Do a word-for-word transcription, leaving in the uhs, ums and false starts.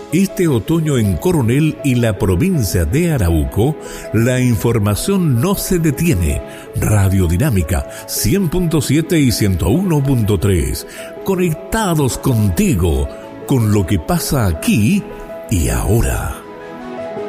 Este otoño en Coronel y la provincia de Arauco, la información no se detiene. Radio Dinámica cien punto siete y ciento uno punto tres. Conectados contigo, con lo que pasa aquí y ahora.